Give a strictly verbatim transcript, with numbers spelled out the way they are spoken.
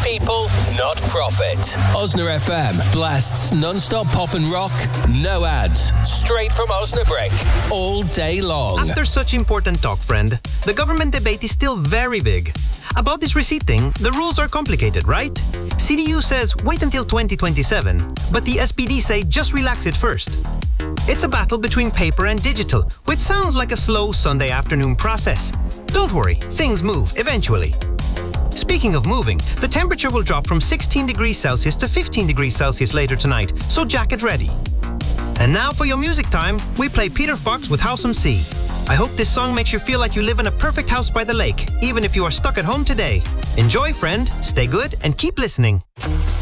people, not profit. Osna F M blasts non-stop pop and rock, no ads, straight from Osnabrück, all day long. After such important talk, friend, the government debate is still very big. About this receipt thing, the rules are complicated, right? C D U says wait until twenty twenty-seven, but the S P D say just relax it first. It's a battle between paper and digital, which sounds like a slow Sunday afternoon process. Don't worry, things move eventually. Speaking of moving, the temperature will drop from sixteen degrees Celsius to fifteen degrees Celsius later tonight, so jacket ready. And now for your music time, we play Peter Fox with House on Sea. I hope this song makes you feel like you live in a perfect house by the lake, even if you are stuck at home today. Enjoy, friend, stay good, and keep listening.